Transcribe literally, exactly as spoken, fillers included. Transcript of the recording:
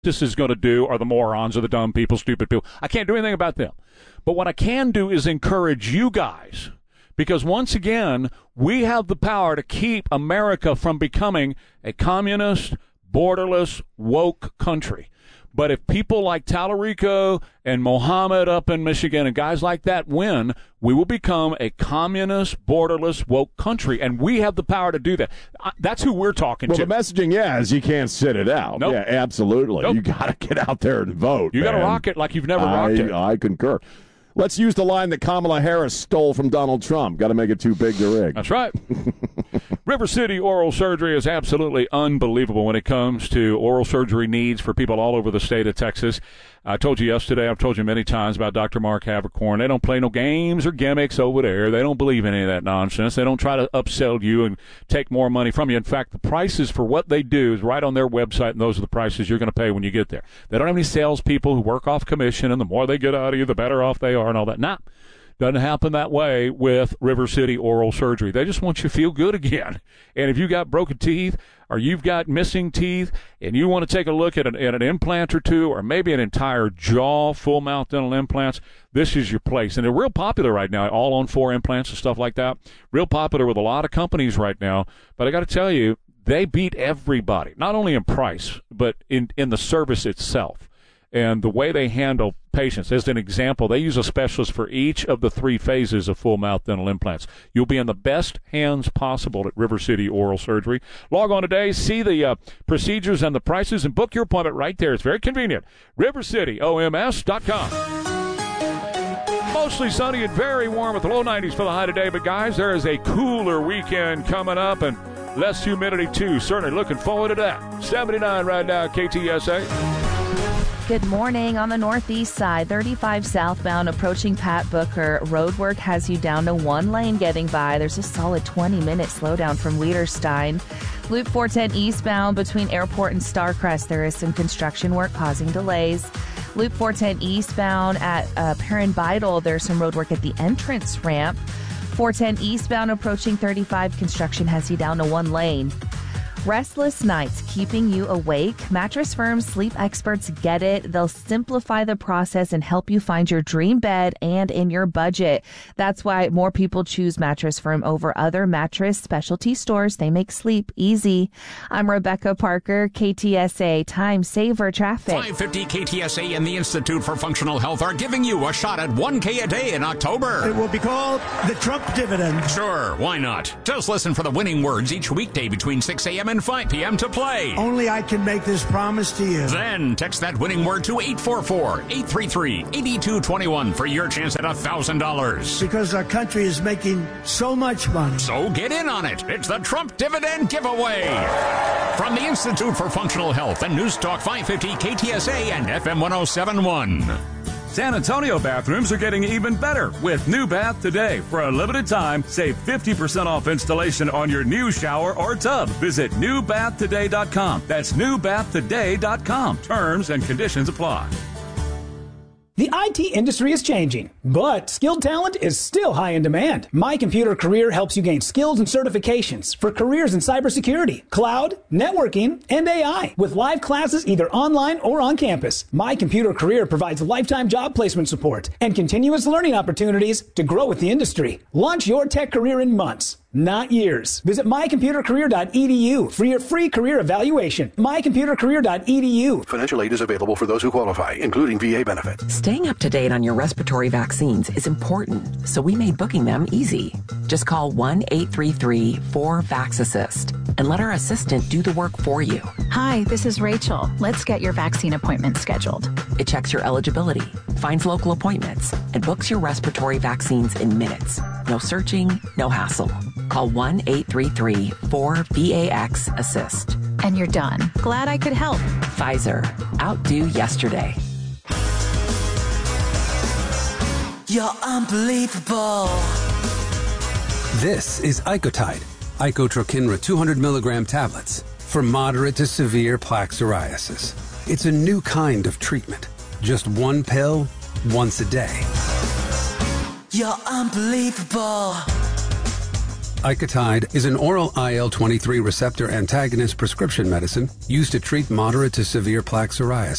this is going to do are the morons or the dumb people, stupid people. I can't do anything about them. But what I can do is encourage you guys, because once again, we have the power to keep America from becoming a communist, borderless, woke country. But if people like Tallarico and Mohammed up in Michigan and guys like that win, we will become a communist, borderless, woke country, and we have the power to do that. That's who we're talking well, to. Well, the messaging, yeah, is you can't sit it out. Nope. Yeah, absolutely. Nope. You got to get out there and vote. You got to rock it like you've never rocked I, it. I concur. Let's use the line that Kamala Harris stole from Donald Trump. Got to make it too big to rig. That's right. River City Oral Surgery is absolutely unbelievable when it comes to oral surgery needs for people all over the state of Texas. I told you yesterday, I've told you many times about Doctor Mark Havercorn. They don't play no games or gimmicks over there. They don't believe in any of that nonsense. They don't try to upsell you and take more money from you. In fact, the prices for what they do is right on their website, and those are the prices you're going to pay when you get there. They don't have any salespeople who work off commission, and the more they get out of you, the better off they are and all that. Nah. Doesn't happen that way with River City Oral Surgery. They just want you to feel good again. And if you got broken teeth or you've got missing teeth and you want to take a look at an, at an implant or two or maybe an entire jaw, full mouth dental implants, this is your place. And they're real popular right now, all on four implants and stuff like that. Real popular with a lot of companies right now. But I got to tell you, they beat everybody, not only in price, but in, in the service itself. And the way they handle patients. As an example, they use a specialist for each of the three phases of full mouth dental implants. You'll be in the best hands possible at River City Oral Surgery. Log on today, see the uh, procedures and the prices, and book your appointment right there. It's very convenient. river city o m s dot com. Mostly sunny and very warm with the low nineties for the high today. But, guys, there is a cooler weekend coming up and less humidity, too. Certainly looking forward to that. seventy-nine right now, K T S A. Good morning. On the northeast side, thirty-five southbound approaching Pat Booker. Roadwork has you down to one lane getting by. There's a solid twenty-minute slowdown from Wiederstein. Loop four ten eastbound between Airport and Starcrest. There is some construction work causing delays. Loop four ten eastbound at uh, Perrin Beidel. There's some road work at the entrance ramp. four ten eastbound approaching thirty-five. Construction has you down to one lane. Restless nights keeping you awake? Mattress Firm's sleep experts get it. They'll simplify the process and help you find your dream bed and in your budget. That's why more people choose Mattress Firm over other mattress specialty stores. They make sleep easy. I'm Rebecca Parker, K T S A Time Saver Traffic. five fifty K T S A and the Institute for Functional Health are giving you a shot at one K a day in October. It will be called the Trump dividend. Sure, why not? Just listen for the winning words each weekday between six a.m. and five p.m. to play. Only I can make this promise to you. Then text that winning word to eight four four, eight three three, eight two two one for your chance at one thousand dollars. Because our country is making so much money. So get in on it. It's the Trump Dividend Giveaway. From the Institute for Functional Health and News Talk five fifty K T S A and F M one oh seven point one. San Antonio bathrooms are getting even better with New Bath Today. For a limited time, save fifty percent off installation on your new shower or tub. Visit new bath today dot com. That's new bath today dot com. Terms and conditions apply. The I T industry is changing, but skilled talent is still high in demand. My Computer Career helps you gain skills and certifications for careers in cybersecurity, cloud, networking, and A I with live classes either online or on campus. My Computer Career provides lifetime job placement support and continuous learning opportunities to grow with the industry. Launch your tech career in months, not years. Visit my computer career dot e d u for your free career evaluation. my computer career dot e d u. Financial aid is available for those who qualify, including V A benefits. Staying up to date on your respiratory vaccines is important, so we made booking them easy. Just call one eight three three four VAX-ASSIST and let our assistant do the work for you. Hi, this is Rachel. Let's get your vaccine appointment scheduled. It checks your eligibility, finds local appointments, and books your respiratory vaccines in minutes. No searching, no hassle. Call one eight three three four VAX-ASSIST. And you're done. Glad I could help. Pfizer. Outdo yesterday. You're unbelievable. This is Icotide, Icotrokinra two hundred milligram tablets for moderate to severe plaque psoriasis. It's a new kind of treatment. Just one pill, once a day. You're unbelievable. Icotide is an oral I L twenty-three receptor antagonist prescription medicine used to treat moderate to severe plaque psoriasis.